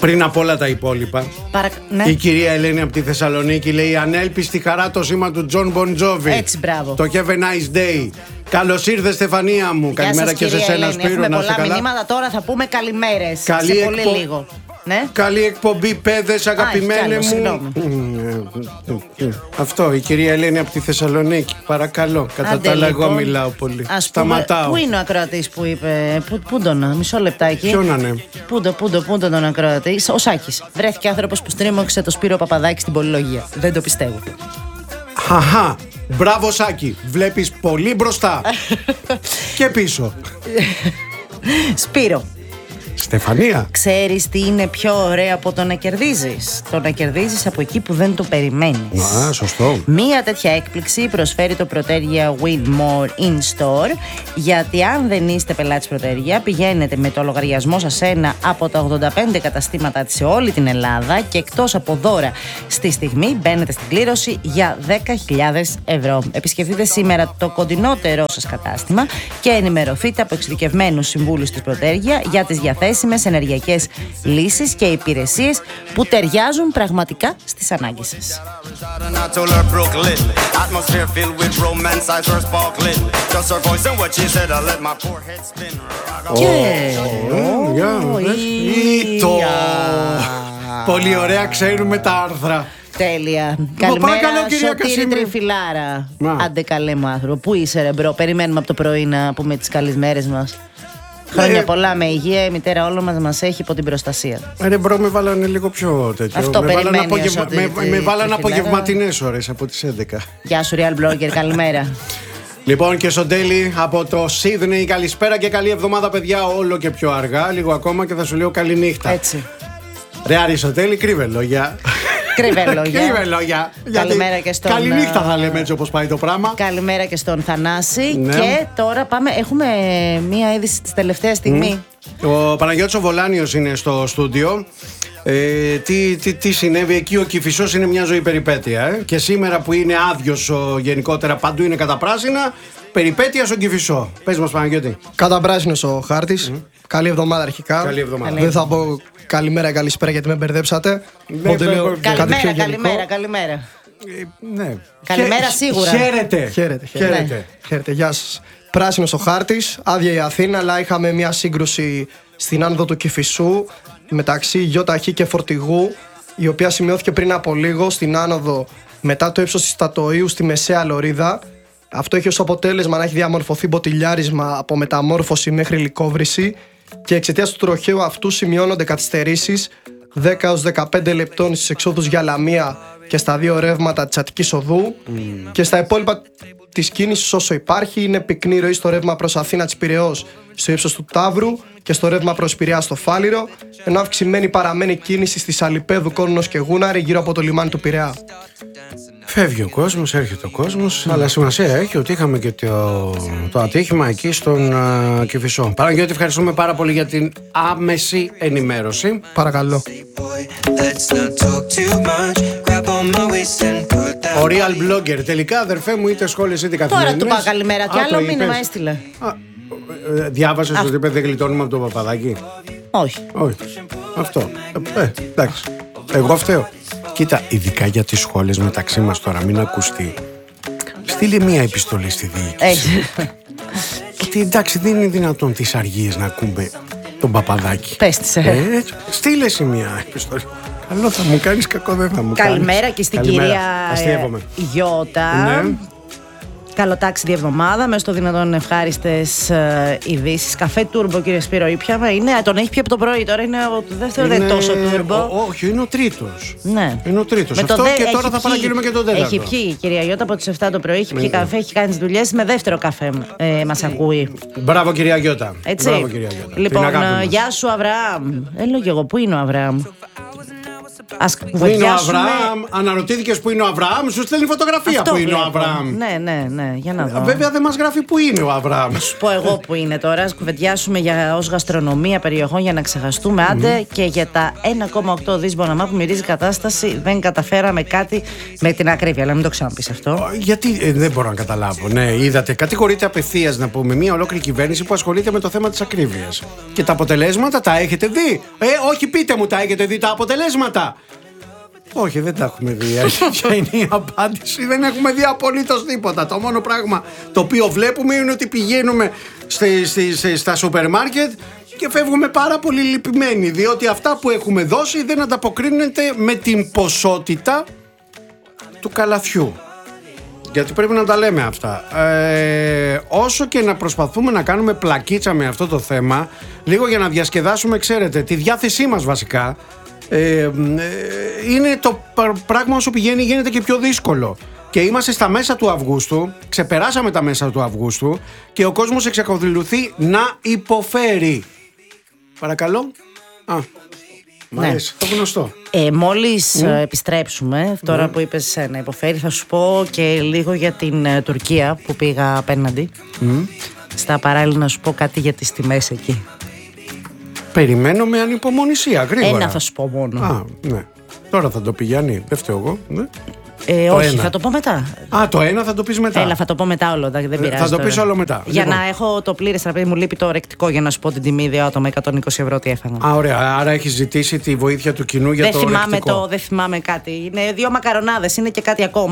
Πριν από όλα τα υπόλοιπα, ναι. Η κυρία Ελένη από τη Θεσσαλονίκη λέει: ανέλπιστη χαρά το σήμα του Τζον Μπον Τζόβι. Έτσι, μπράβο. Το have a nice day. Καλώς ήρθες, Στεφανία μου. Γεια Καλημέρα σας, και σε σένα, Σπύρο. Έχουμε να πολλά καλά. μηνύματα. Τώρα θα πούμε καλημέρες. Σε πολύ λίγο. Ναι. Καλή εκπομπή, παιδες, αγαπημένοι μου. Αυτό, η κυρία Ελένη από τη Θεσσαλονίκη. Παρακαλώ. Κατά τα άλλα, εγώ μιλάω πολύ. Σταματάω. Πού είναι ο ακροατής που είπε? Πού τον, μισό λεπτάκι. Ποιο να είναι? Πού τον ακροατή? Ο Σάκης. Βρέθηκε άνθρωπος που στρίμωξε το Σπύρο Παπαδάκη στην Πολυλογία. Δεν το πιστεύω. Χαχά. Μπράβο, Σάκη. Βλέπεις πολύ μπροστά. Και πίσω. Σπύρο. Στεφανία. Ξέρεις τι είναι πιο ωραίο από το να κερδίζεις? Το να κερδίζεις από εκεί που δεν το περιμένεις. Σωστό. Μία τέτοια έκπληξη προσφέρει το Πρωτέργεια Win More in Store. Γιατί αν δεν είστε πελάτης Πρωτέργεια, πηγαίνετε με το λογαριασμό σας σε ένα από τα 85 καταστήματά της σε όλη την Ελλάδα και εκτός από δώρα στη στιγμή μπαίνετε στην κλήρωση για 10.000 ευρώ. Επισκεφτείτε σήμερα το κοντινότερό σας κατάστημα και ενημερωθείτε από εξειδικευμένους συμβούλους της Πρωτέργεια για τις διαθέσιμες ενεργειακές λύσεις και υπηρεσίες που ταιριάζουν πραγματικά στις ανάγκες σας. Πολύ ωραία, ξέρουμε τα άρθρα. Τέλεια. Καλημέρα, Σωτήρη Τριφυλάρα. Άντε καλέ μου άνθρωπο. Πού είσαι ρε μπρο? Περιμένουμε από το πρωί να πούμε τις καλές μέρες μας. Χρόνια πολλά με υγεία, η μητέρα όλων μας έχει υπό την προστασία. Ρε μπρο, με βάλανε λίγο πιο τέτοιο. Αυτό περιμένει. Με βάλανε απογευματινές ώρες από τις 11. Γεια σου, Real Blogger, καλημέρα. Λοιπόν, και στον Τέλη από το Σίδνεϊ, καλησπέρα και καλή εβδομάδα, παιδιά. Όλο και πιο αργά, λίγο ακόμα και θα σου λέω καλή νύχτα. Έτσι. Ρε Αριστοτέλη, κρύβε λόγια. Κρύβε λόγια. Καλημέρα και στον. Καληνύχτα θα λέμε, έτσι όπως πάει το πράγμα. Καλημέρα και στον Θανάση. Ναι. Και τώρα πάμε. Έχουμε μία είδηση τη τελευταία στιγμή. Ο Παναγιώτης ο Βολάνιος είναι στο στούντιο. Τι συνέβη εκεί? Ο Κηφισός είναι μια ζωή περιπέτεια. Και σήμερα που είναι άδειος γενικότερα, παντού είναι καταπράσινα. Περιπέτεια στον Κηφισό. Πες μας, Παναγιώτη. Καταπράσινος ο χάρτης. Καλή εβδομάδα αρχικά. Καλή εβδομάδα. Δεν θα πω καλημέρα, καλησπέρα γιατί με μπερδέψατε. Καλημέρα. Ναι. Καλημέρα σίγουρα. Χαίρετε. Γεια σας. Πράσινος ο χάρτης, άδεια η Αθήνα, αλλά είχαμε μια σύγκρουση στην άνοδο του Κηφισού μεταξύ ΙΧ και φορτηγού, η οποία σημειώθηκε πριν από λίγο στην άνοδο μετά το ύψος της Τατοΐου στη μεσαία λωρίδα. Αυτό έχει ως αποτέλεσμα να έχει διαμορφωθεί μποτιλιάρισμα από μεταμόρφωση μέχρι λυκόβρηση και εξαιτίας του τροχαίου αυτού σημειώνονται καθυστερήσεις 10 έως 15 λεπτών στις εξόδους για Λαμία και στα δύο ρεύματα της Αττικής Οδού και στα υπόλοιπα της κίνησης όσο υπάρχει είναι πυκνή ροή στο ρεύμα προς Αθήνα της Πειραιώς στο ύψος του Ταύρου και στο ρεύμα προς Πειραιά στο Φάληρο, ενώ αυξημένη παραμένει κίνηση στις Αλιπέδου, Κόρνος και Γούναρη γύρω από το λιμάνι του Πειραιά. Φεύγει ο κόσμος, έρχεται ο κόσμος, αλλά σημασία έχει ότι είχαμε και το ατύχημα εκεί στον Κηφισό. Παναγιώτη, ευχαριστούμε πάρα πολύ για την άμεση ενημέρωση. Παρακαλώ. Ο Real Blogger, τελικά αδερφέ μου, είτε σχόλες είτε καθημερινές. Τώρα του πάω καλημέρα, τι άλλο μήνυμα έστειλε. Διάβασες ότι είπε δεν γλιτώνουμε από το Παπαδάκι? Όχι. Αυτό. Εντάξει. Εγώ φταίω. Κοίτα, ειδικά για τις σχόλες μεταξύ μας τώρα, μην ακουστεί. Στείλε μία επιστολή στη διοίκηση. Ότι εντάξει, δεν είναι δυνατόν τις αργίες να ακούμε τον Παπαδάκι. Πες της, στείλε εσύ μία επιστολή. Καλό θα μου κάνεις, κακό δεν θα μου κάνεις. Καλημέρα και στην κυρία Γιώτα. Ναι. Καλοτάξιδη εβδομάδα, με στο δυνατόν ευχάριστες ειδήσεις. Καφέ τούρμπο, κύριε Σπύρο, ήπιαμε. Τον έχει πει από το πρωί, τώρα είναι ο δεύτερο, δεν τόσο τούρμπο. Όχι, είναι ο τρίτος. Ναι. Είναι ο τρίτος. Αυτό και τώρα θα παραγγείλουμε και τον τέταρτο. Έχει πιει η κυρία Γιώτα από τις 7 το πρωί, έχει πιει καφέ, έχει κάνει τις δουλειές με δεύτερο καφέ. Μας ακούει. Μπράβο, κυρία Γιώτα. Έτσι. Μπράβο, κυρία Γιώτα. Λοιπόν, γεια σου, Αβραάμ. Έλεγα εγώ, πού είναι ο Αβραάμ? Ας Που είναι ο κουβεντιάσουμε. Αβραάμ, αναρωτήθηκες που είναι ο Αβραάμ, σου στέλνει φωτογραφία Αυτό που είναι ο βλέπω. Αβραάμ. Ναι, για να δω. Βέβαια δεν μας γράφει που είναι ο Αβραάμ. Σου πω εγώ που είναι τώρα. Ας κουβεντιάσουμε ως γαστρονομία περιοχών για να ξεχαστούμε. Άντε και για τα 1,8 δις Μποναμά που μυρίζει κατάσταση. Δεν καταφέραμε κάτι με την ακρίβεια. Αλλά μην το ξαναπείς αυτό. Γιατί δεν μπορώ να καταλάβω. Ναι, είδατε, κατηγορείται απευθείας να πούμε μια ολόκληρη κυβέρνηση που ασχολείται με το θέμα της ακρίβειας. Και τα αποτελέσματα τα έχετε δει. Όχι, πείτε μου, τα έχετε δει τα αποτελέσματα. Όχι, δεν τα έχουμε δει. Ποια είναι η απάντηση? Δεν έχουμε δει απολύτως τίποτα. Το μόνο πράγμα το οποίο βλέπουμε είναι ότι πηγαίνουμε στα σούπερ μάρκετ και φεύγουμε πάρα πολύ λυπημένοι, διότι αυτά που έχουμε δώσει δεν ανταποκρίνεται με την ποσότητα του καλαθιού. Γιατί πρέπει να τα λέμε αυτά. Όσο και να προσπαθούμε να κάνουμε πλακίτσα με αυτό το θέμα, λίγο για να διασκεδάσουμε, ξέρετε, τη διάθεσή μας βασικά, είναι το πράγμα όσο πηγαίνει γίνεται και πιο δύσκολο. Και είμαστε στα μέσα του Αυγούστου, ξεπεράσαμε τα μέσα του Αυγούστου και ο κόσμος εξακολουθεί να υποφέρει. Παρακαλώ. Μ' αρέσει, το γνωστό. Μόλις επιστρέψουμε, τώρα που είπες να υποφέρει, θα σου πω και λίγο για την Τουρκία που πήγα απέναντι. Στα παράλληλα να σου πω κάτι για τις τιμές εκεί. Περιμένω με ανυπομονησία, γρήγορα. Ένα θα σου πω μόνο. Ναι. Τώρα θα το πει Γιάννη, δεν φταίω εγώ. Ναι. Όχι, ένα. θα το πω μετά. Το ένα θα το πεις μετά. Έλα, θα το πω μετά όλο, δεν πειράζει. Θα το πεις όλο μετά. Για Λοιπόν. να έχω το πλήρες τραπέζι, μου λείπει το ορεκτικό για να σου πω την τιμή 2 άτομα, 120 ευρώ τι έφαγα. Ωραία, άρα έχεις ζητήσει τη βοήθεια του κοινού για το ορεκτικό. Δεν θυμάμαι κάτι. Είναι 2 μακαρονάδες, είναι και κάτι ακόμα.